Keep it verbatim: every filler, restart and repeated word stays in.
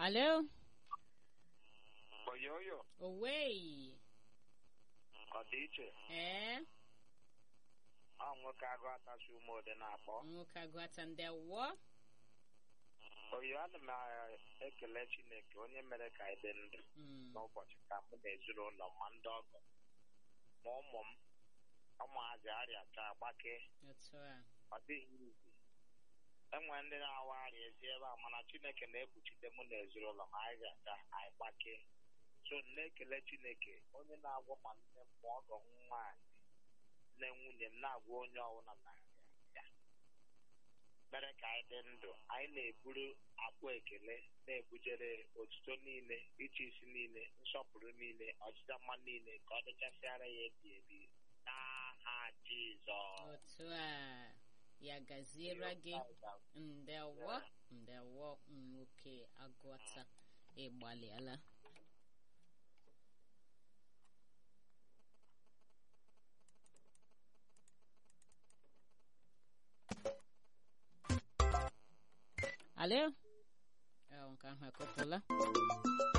Alo? Oyoyo, Owei. ọ dị iche? Eh? Ọ nwoke agụ atachi ume ode na-akpọ. Nwoke agụata ndị awọ? Oyo, ana m ekele Chineke onye mere ka anyị dị ndụ Mm. n'ụbọchị ka mụ na ezinụlọ ma ndị ọgọ ma ụmụ m ụmụazị arịacha agbake. Otu a. Ọ dịghị izi. Enwere ndị na-awa arịa ezi ebe a mana Chineke na-ekpuchite mụ na ezinụlọ ma anyị ga-acha anyị gbake. So na-ekele Chineke onye na-agwọ ma nne m ma ọgọ m nwaanyị nne nwunye m na-agwa onye ọbụla na ya mere ka anyị dị ndụ. Anyị na-eburu akpụ ekele na-ebujere otuto niile, iche isi niile, nsọpụrụ niile, ọchịcha mma niile ka ọ dịchasịara ya ebi ebi n'aha Jizọs. Otu a. Ya gaziere gị. Ndewo. Ndewo nwoke agụata. Ịgbalịala. Alo? Oh, nke ahụ akọpụla.